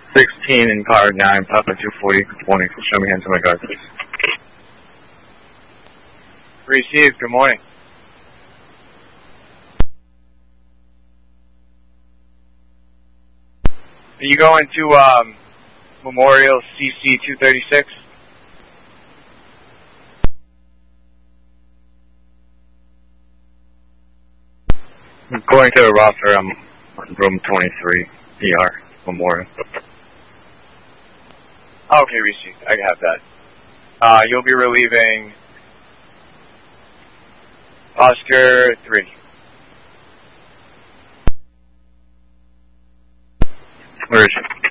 16 in car 9, Papa 240, good morning. Show me hands on my guard, please. Received, good morning. Are you going to Memorial CC 236? I'm going to the roster, I'm on room 23, ER, Memorial. Okay, received. I have that. You'll be relieving Oscar 3. Where is she?